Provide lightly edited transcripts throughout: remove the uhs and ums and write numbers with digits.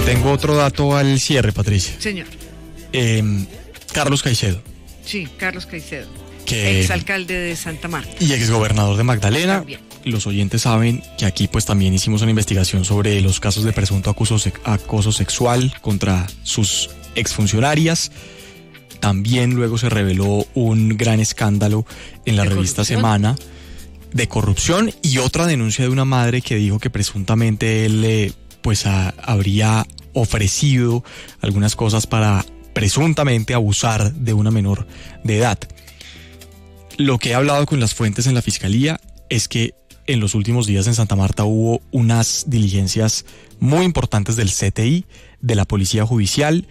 tengo otro dato al cierre, Patricia. Señor. Carlos Caicedo. Sí, Carlos Caicedo, Que exalcalde de Santa Marta. Y exgobernador de Magdalena. También. Los oyentes saben que aquí pues también hicimos una investigación sobre los casos de presunto acoso sexual contra sus exfuncionarias. También luego se reveló un gran escándalo en la revista Semana de corrupción y otra denuncia de una madre que dijo que presuntamente él habría ofrecido algunas cosas para presuntamente abusar de una menor de edad. Lo que he hablado con las fuentes en la fiscalía es que en los últimos días en Santa Marta hubo unas diligencias muy importantes del CTI, de la Policía Judicial,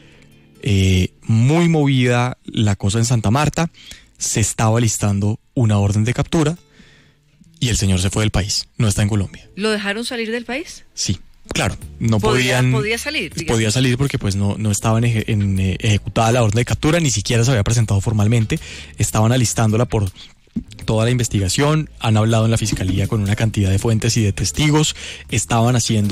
muy movida la cosa en Santa Marta. Se estaba listando una orden de captura y el señor se fue del país, no está en Colombia. ¿Lo dejaron salir del país? Sí, claro, no podía salir. Podía salir porque pues no estaba ejecutada la orden de captura, ni siquiera se había presentado formalmente. Estaban alistándola por toda la investigación, han hablado en la fiscalía con una cantidad de fuentes y de testigos, estaban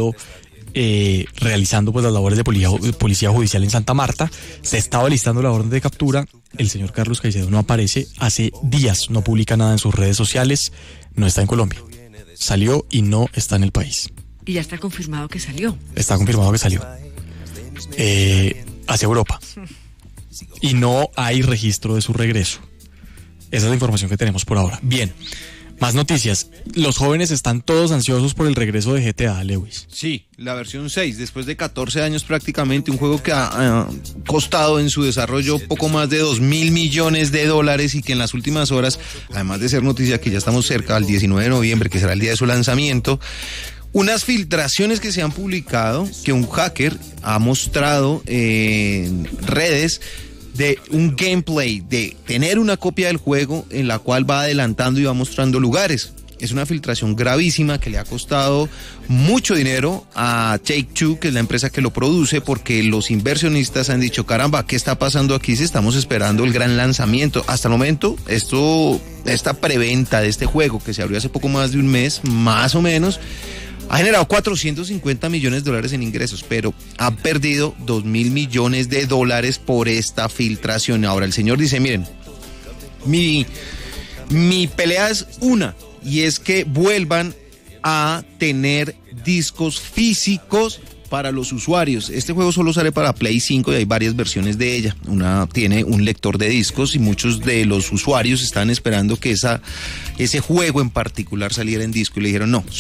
realizando pues las labores de policía judicial en Santa Marta, se estaba listando la orden de captura. El señor Carlos Caicedo no aparece, hace días no publica nada en sus redes sociales, no está en Colombia, salió y no está en el país. Y ya está confirmado que salió. Está confirmado que salió hacia Europa y no hay registro de su regreso. Esa es la información que tenemos por ahora. Bien, más noticias. Los jóvenes están todos ansiosos por el regreso de GTA, Lewis. Sí, la versión 6, después de 14 años prácticamente, un juego que ha costado en su desarrollo poco más de $2.000 millones y que en las últimas horas, además de ser noticia que ya estamos cerca al 19 de noviembre, que será el día de su lanzamiento, unas filtraciones que se han publicado, que un hacker ha mostrado en redes, de un gameplay, de tener una copia del juego en la cual va adelantando y va mostrando lugares. Es una filtración gravísima que le ha costado mucho dinero a Take-Two, que es la empresa que lo produce, porque los inversionistas han dicho, caramba, ¿qué está pasando aquí si estamos esperando el gran lanzamiento? Hasta el momento, esta preventa de este juego, que se abrió hace poco más de un mes, más o menos, ha generado $450 millones en ingresos, pero ha perdido $2.000 millones por esta filtración. Ahora el señor dice, miren, mi pelea es una, y es que vuelvan a tener discos físicos para los usuarios. Este juego solo sale para Play 5 y hay varias versiones de ella. Una tiene un lector de discos y muchos de los usuarios están esperando que ese juego en particular saliera en disco y le dijeron no.